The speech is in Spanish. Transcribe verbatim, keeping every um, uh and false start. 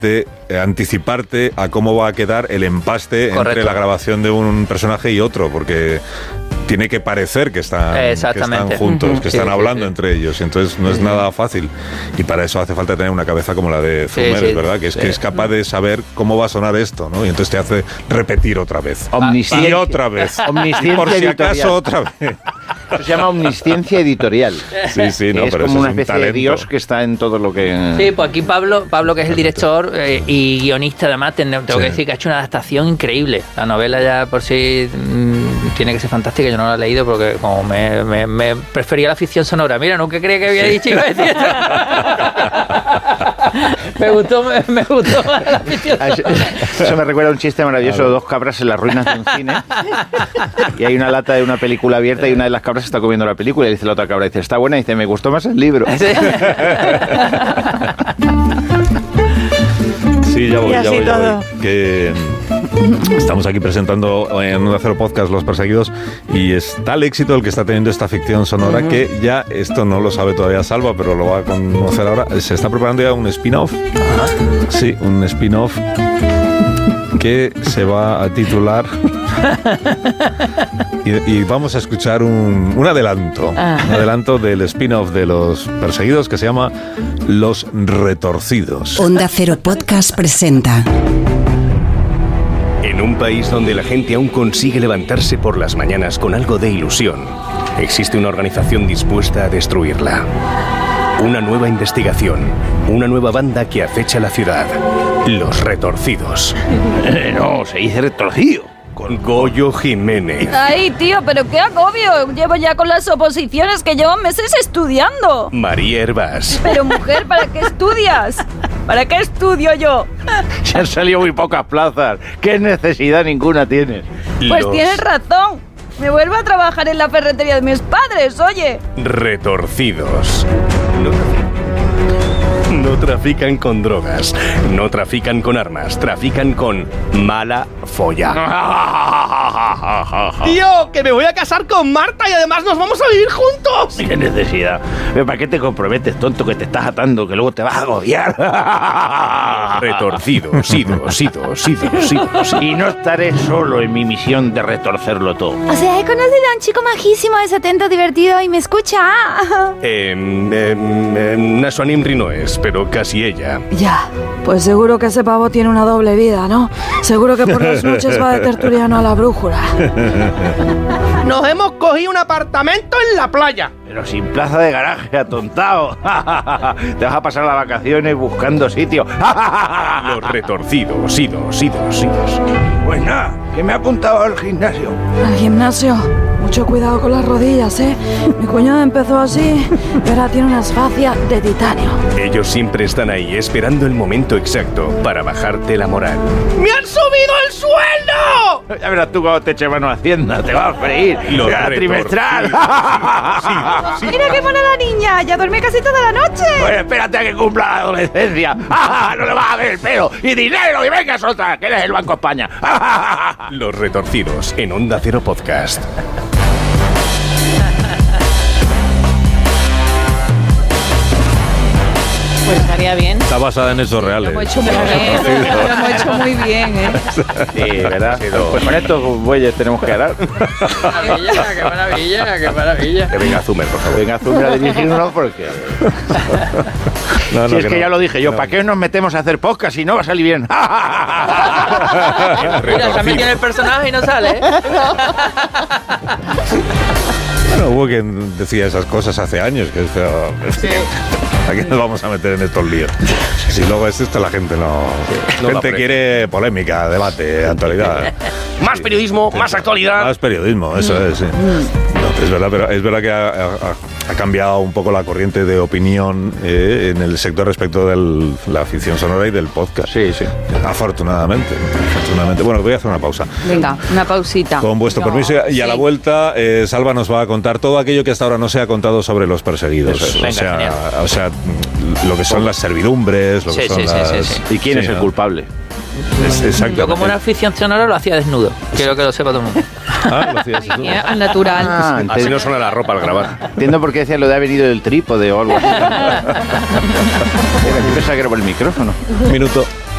de anticiparte a cómo va a quedar el empaste Correcto. entre la grabación de un personaje y otro, porque tiene que parecer que están, que están juntos, uh-huh. que están sí, hablando sí, sí. entre ellos, entonces no es uh-huh. nada fácil, y para eso hace falta tener una cabeza como la de Zumeres, sí, sí, ¿verdad? Que es, sí. que es capaz de saber cómo va a sonar esto, ¿no? Y entonces te hace repetir otra vez. Omnisciencia. Y otra vez. Omnisciencia por si editorial. acaso otra vez. Eso se llama omnisciencia editorial. Sí, sí, no, es pero como eso una es un especie talento. de Dios que está en todo lo que... Sí, pues aquí Pablo, Pablo que es el director eh, y guionista, además, tengo sí. que decir que ha hecho una adaptación increíble. La novela ya por sí mmm, tiene que ser fantástica, yo no la he leído porque como me, me, me prefería la ficción sonora. Mira, nunca creía que había dicho iba a decir esto. me gustó, me, me gustó más la ficción sonora. Eso me recuerda a un chiste maravilloso de dos cabras en las ruinas de un cine y hay una lata de una película abierta y una de las cabras está comiendo la película y dice la otra cabra, dice, está buena, y dice, me gustó más el libro. Sí, sí ya voy, ya voy, ya voy. Que estamos aquí presentando en Onda Cero Podcast Los Perseguidos y es tal éxito el que está teniendo esta ficción sonora uh-huh. que ya, esto no lo sabe todavía Salva, pero lo va a conocer ahora, se está preparando ya un spin-off. Uh-huh. Sí, un spin-off que se va a titular y, y vamos a escuchar un, un adelanto, ah. un adelanto del spin-off de Los Perseguidos que se llama Los Retorcidos. Onda Cero Podcast presenta. En un país donde la gente aún consigue levantarse por las mañanas con algo de ilusión, existe una organización dispuesta a destruirla. Una nueva investigación, una nueva banda que acecha la ciudad. Los Retorcidos. Eh, no, se dice retorcido. Con Goyo Jiménez. Ay, tío, pero qué agobio. Llevo ya con las oposiciones que llevo meses estudiando. María Hervás. Pero mujer, ¿para qué estudias? ¿Para qué estudio yo? Se han salido muy pocas plazas. ¿Qué necesidad ninguna tienes? Pues Los tienes razón. Me vuelvo a trabajar en la ferretería de mis padres, oye. Retorcidos. No, no trafican con drogas, no trafican con armas, trafican con mala folla. Tío, que me voy a casar con Marta y además nos vamos a vivir juntos. ¿Qué necesidad? ¿Para qué te comprometes, tonto, que te estás atando, que luego te vas a agobiar? Retorcidos, sidos, sidos, sidos, sidos. Y no estaré solo en mi misión de retorcerlo todo. O sea, he conocido a un chico majísimo, es atento, divertido y me escucha. Eh, eh, eh, Naso Animri no es, pero casi ella. Ya, pues seguro que ese pavo tiene una doble vida, ¿no? Seguro que por las noches va de tertuliano a la brújula. Nos hemos cogido un apartamento en la playa. Pero sin plaza de garaje, atontado. Te vas a pasar las vacaciones buscando sitio. Los Retorcidos, sidos, sidos, sidos. Pues nada, que me ha apuntado al gimnasio. ¿Al gimnasio? Mucho cuidado con las rodillas, ¿eh? Mi cuñado empezó así y ahora tiene unas fascias de titanio. Ellos siempre están ahí esperando el momento exacto para bajarte la moral. ¡Me han subido el sueldo! Ya verás tú cuando te eche mano a Hacienda, te vas a freír. Los la trimestral. Sí, sí, sí. Mira qué mona la niña, ya duerme casi toda la noche. Pues espérate a que cumpla la adolescencia. No le vas a ver el pelo y dinero y vengas otra, que eres el Banco España. Los Retorcidos en Onda Cero Podcast. Pues estaría bien. Está basada en hechos reales. Lo hemos hecho muy bien. Lo hemos hecho muy bien, ¿eh? Sí, ¿verdad? Pues con estos bueyes tenemos que ganar. Qué maravilla, qué maravilla, qué maravilla. Que venga Zumer, por favor. Venga Zumer a dirigirnos porque... No, no, si es que, que no. ya lo dije yo, no. ¿Para qué nos metemos a hacer podcast si no va a salir bien? Mira, se ha metido en el personaje y no sale, ¿eh? Bueno, hubo quien decía esas cosas hace años, que es, pero, sí. ¿A qué nos vamos a meter en estos líos? Si luego es esto, la gente no... La no gente quiere polémica, debate, actualidad. Más periodismo, más actualidad. Más periodismo, eso es, sí. No, es verdad, pero es verdad que ha, ha, ha cambiado un poco la corriente de opinión eh, en el sector respecto de la ficción sonora y del podcast. Sí, sí. Afortunadamente, afortunadamente. Bueno, voy a hacer una pausa. Venga, una pausita. Con vuestro no, permiso, y sí. a la vuelta, eh, Salva nos va a contar todo aquello que hasta ahora no se ha contado sobre Los Perseguidos. Eso es. O, Venga, sea, o sea, lo que son las servidumbres, lo sí, que son sí, las... Sí, sí, sí. ¿Y quién sí, es el ¿no? culpable? Es, exactamente. Yo como una afición sonora lo hacía desnudo. Quiero que lo sepa todo el mundo. Ah, lo hacías tú. Al natural. Ah, Así no suena la ropa al grabar. Entiendo por qué decía lo de haber venido del trípode o algo así. Yo pensaba que era por el micrófono. Un minuto.